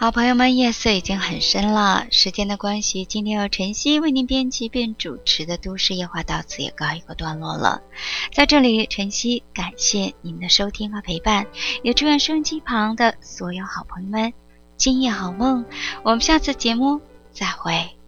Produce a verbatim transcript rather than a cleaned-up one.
好朋友们，夜色已经很深了，时间的关系，今天由晨曦为您编辑并主持的都市夜话到此也告一个段落了。在这里，晨曦感谢您的收听和陪伴，也祝愿收音机旁的所有好朋友们今夜好梦。我们下次节目再会。